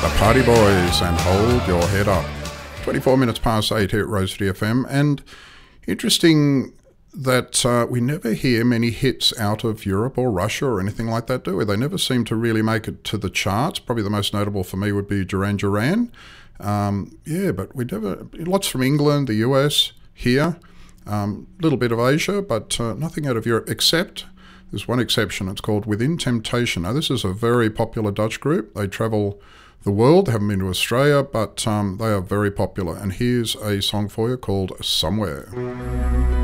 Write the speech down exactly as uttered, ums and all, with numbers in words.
The Party Boys and Hold Your Head Up. twenty-four minutes past eight here at Rose City F M, and interesting that uh, we never hear many hits out of Europe or Russia or anything like that, do we? They never seem to really make it to the charts. Probably the most notable for me would be Duran Duran. Um, yeah, but we never, lots from England, the U S, here, a um, little bit of Asia, but uh, nothing out of Europe, except there's one exception. It's called Within Temptation. Now, this is a very popular Dutch group. They travel the world, they haven't been to Australia, but um, they are very popular. And here's a song for you called Somewhere.